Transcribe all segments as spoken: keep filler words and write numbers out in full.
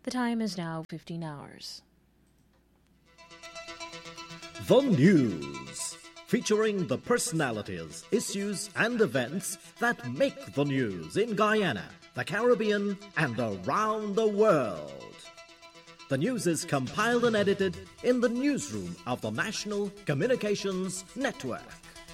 The time is now fifteen hours. The News, featuring the personalities, issues, and events that make the news in Guyana, the Caribbean, and around the world. The news is compiled and edited in the newsroom of the National Communications Network.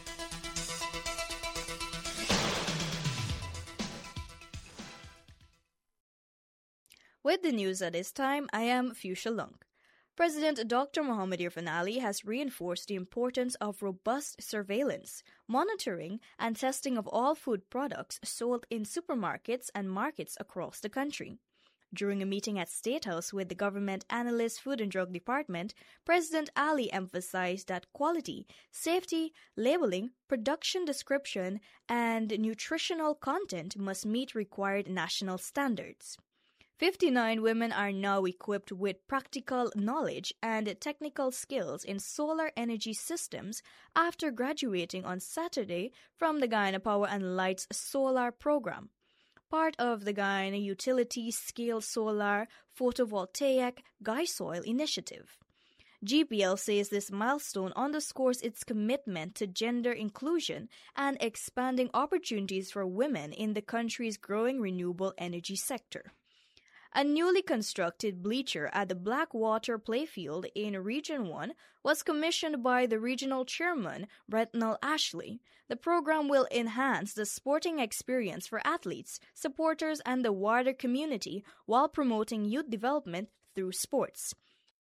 With the news at this time, I am Fuchsia Lung. President Doctor Mohamed Irfaan Ali has reinforced the importance of robust surveillance, monitoring, and testing of all food products sold in supermarkets and markets across the country. During a meeting at State House with the Government Analyst Food and Drug Department, President Ali emphasized that quality, safety, labeling, production description, and nutritional content must meet required national standards. fifty-nine women are now equipped with practical knowledge and technical skills in solar energy systems after graduating on Saturday from the Guyana Power and Light's solar program, part of the Guyana Utility Scale Solar Photovoltaic Guysoil initiative. G P L says this milestone underscores its commitment to gender inclusion and expanding opportunities for women in the country's growing renewable energy sector. A newly constructed bleacher at the Blackwater Playfield in Region one was commissioned by the regional chairman, Bretnell Ashley. The program will enhance the sporting experience for athletes, supporters, and the wider community while promoting youth development through sports.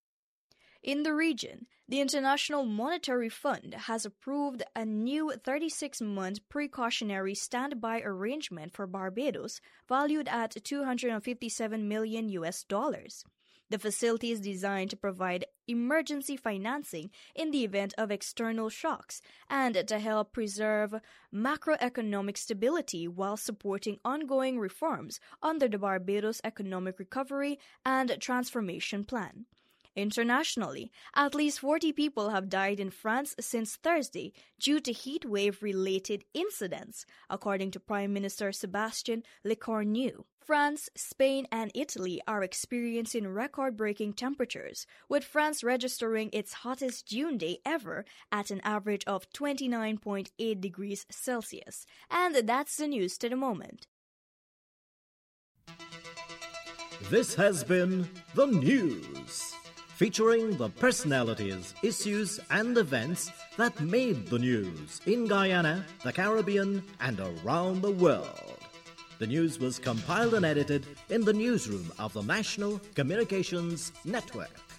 In the region, the International Monetary Fund has approved a new thirty-six month precautionary standby arrangement for Barbados valued at two hundred fifty-seven million U S dollars. The facility is designed to provide emergency financing in the event of external shocks and to help preserve macroeconomic stability while supporting ongoing reforms under the Barbados Economic Recovery and Transformation Plan. Internationally, at least forty people have died in France since Thursday due to heat wave-related incidents, according to Prime Minister Sébastien Lecornu. France, Spain, and Italy are experiencing record-breaking temperatures, with France registering its hottest June day ever at an average of twenty-nine point eight degrees Celsius. And that's the news to the moment. This has been The News, featuring the personalities, issues, and events that made the news in Guyana, the Caribbean, and around the world. The news was compiled and edited in the newsroom of the National Communications Network.